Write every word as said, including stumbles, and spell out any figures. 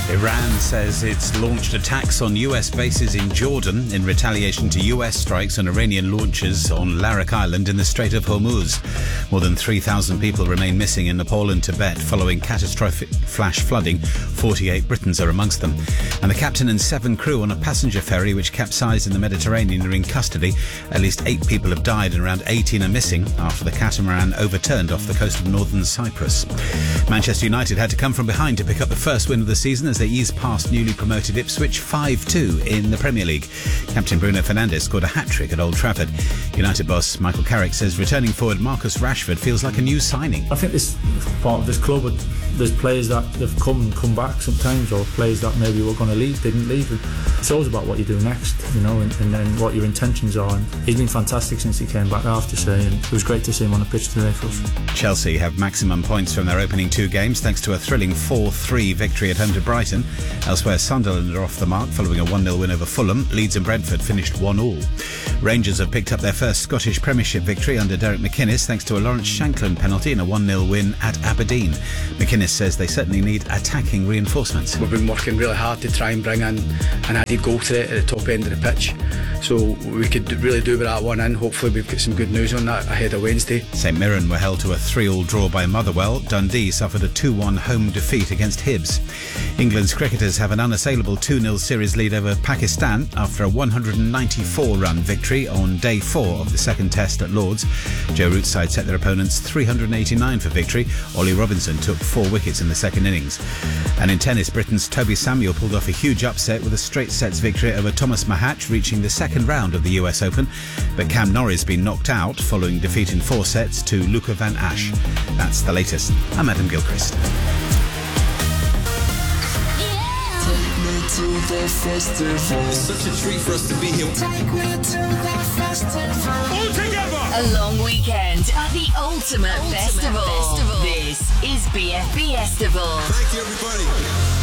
Iran says it's launched attacks on U S bases in Jordan in retaliation to U S strikes on Iranian launches on Larak Island in the Strait of Hormuz. More than three thousand people remain missing in Nepal and Tibet following catastrophic flash flooding. forty-eight Britons are amongst them. And the captain and seven crew on a passenger ferry which capsized in the Mediterranean are in custody. At least eight people have died and around eighteen are missing after the catamaran overturned off the coast of northern Cyprus. Manchester United had to come from behind to pick up the first win of the season as they eased past newly promoted Ipswich five two in the Premier League. Captain Bruno Fernandes scored a hat-trick at Old Trafford. United boss Michael Carrick says returning forward Marcus Rashford feels like a new signing. I think this part of this club, there's players that have come and come back sometimes, or players that maybe were going to leave, didn't leave. And it's always about what you do next, you know, and, and then what your intentions are. And he's been fantastic since he came back, I have to say, and it was great to see him on the pitch today for us. Chelsea have maximum points from their opening two games thanks to a thrilling four three victory at home to Brighton. Elsewhere, Sunderland are off the mark following a one nil win over Fulham. Leeds and Brentford finished one all. Rangers have picked up their first Scottish Premiership victory under Derek McInnes thanks to a Lawrence Shankland penalty in a one nil win at Aberdeen. McInnes says they certainly need attacking reinforcements. We've been working really hard to try and bring in an added goal threat at the top end of the pitch, so we could really do with that one in. Hopefully we've got some good news on that ahead of Wednesday. St Mirren were held to a three all draw by Motherwell. Dundee suffered a two one home defeat against Hibs. England's cricketers have an unassailable two nil series lead over Pakistan after a one hundred ninety-four run victory on day four of the second test at Lords. Joe Root's side set their opponents three hundred eighty-nine for victory. Ollie Robinson took four wickets in the second innings. And in tennis, Britain's Toby Samuel pulled off a huge upset with a straight sets victory over Thomas Mahatch, reaching the second round of the U S Open. But Cam Norris been knocked out following defeat in four sets to Luca van Asch. That's the latest. I'm Adam Gilchrist. To the festival. It's such a treat for us to be here. Take me to the festival. All together. A long weekend at the Ultimate, Ultimate Festival. Festival. This is B F B Festival. Thank you, everybody.